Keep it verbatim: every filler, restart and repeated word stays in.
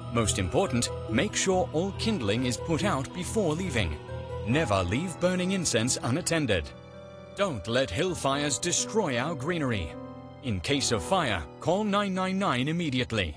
Most important, make sure all kindling is put out before leaving. Never leave burning incense unattended. Don't let hill fires destroy our greenery. In case of fire, call nine nine nine immediately.